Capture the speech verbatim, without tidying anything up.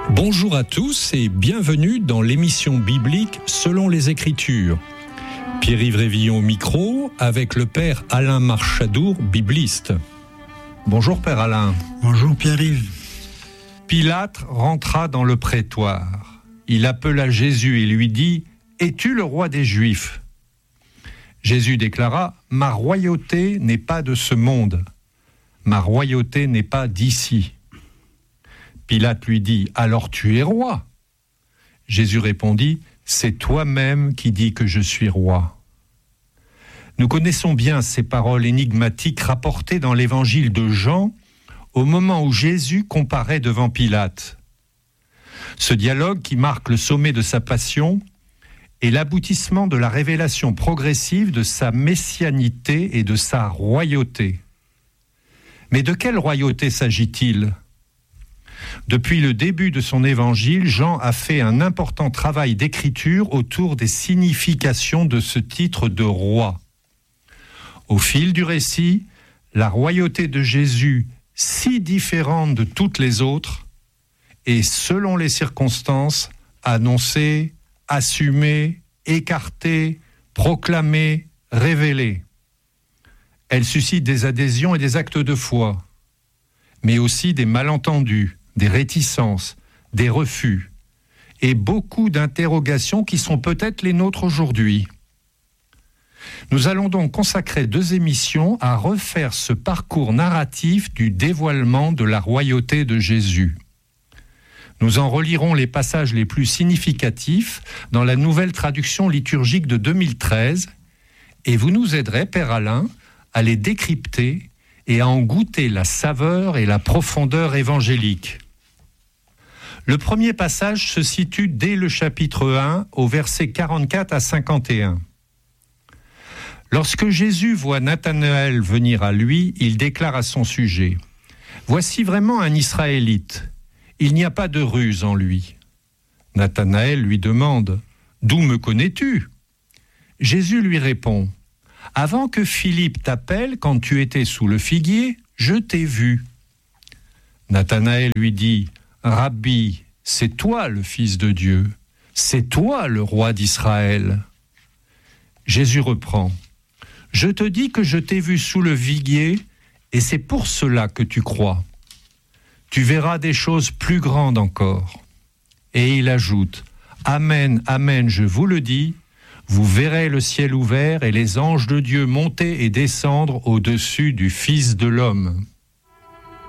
Bonjour à tous et bienvenue dans l'émission biblique Selon les Écritures. Pierre-Yves Révillon au micro avec le père Alain Marchadour, bibliste. Bonjour père Alain. Bonjour Pierre-Yves. Pilate rentra dans le prétoire. Il appela Jésus et lui dit « Es-tu le roi des Juifs ?» Jésus déclara « Ma royauté n'est pas de ce monde. Ma royauté n'est pas d'ici. » Pilate lui dit « Alors tu es roi ?» Jésus répondit « C'est toi-même qui dis que je suis roi. » Nous connaissons bien ces paroles énigmatiques rapportées dans l'évangile de Jean au moment où Jésus comparaît devant Pilate. Ce dialogue qui marque le sommet de sa passion est l'aboutissement de la révélation progressive de sa messianité et de sa royauté. Mais de quelle royauté s'agit-il ? Depuis le début de son évangile, Jean a fait un important travail d'écriture autour des significations de ce titre de roi. Au fil du récit, la royauté de Jésus, si différente de toutes les autres, est, selon les circonstances, annoncée, assumée, écartée, proclamée, révélée. Elle suscite des adhésions et des actes de foi, mais aussi des malentendus, des réticences, des refus, et beaucoup d'interrogations qui sont peut-être les nôtres aujourd'hui. Nous allons donc consacrer deux émissions à refaire ce parcours narratif du dévoilement de la royauté de Jésus. Nous en relirons les passages les plus significatifs dans la nouvelle traduction liturgique de deux mille treize, et vous nous aiderez, Père Alain, à les décrypter et à en goûter la saveur et la profondeur évangélique. Le premier passage se situe dès le chapitre un, au verset quarante-quatre à cinquante et un. Lorsque Jésus voit Nathanaël venir à lui, il déclare à son sujet « Voici vraiment un Israélite. Il n'y a pas de ruse en lui. » Nathanaël lui demande « D'où me connais-tu » Jésus lui répond « Avant que Philippe t'appelle, quand tu étais sous le figuier, je t'ai vu. » Nathanaël lui dit « Rabbi, c'est toi le Fils de Dieu, c'est toi le roi d'Israël. » Jésus reprend « Je te dis que je t'ai vu sous le figuier, et c'est pour cela que tu crois. Tu verras des choses plus grandes encore. » Et il ajoute « Amen, amen, je vous le dis, vous verrez le ciel ouvert et les anges de Dieu monter et descendre au-dessus du Fils de l'homme. »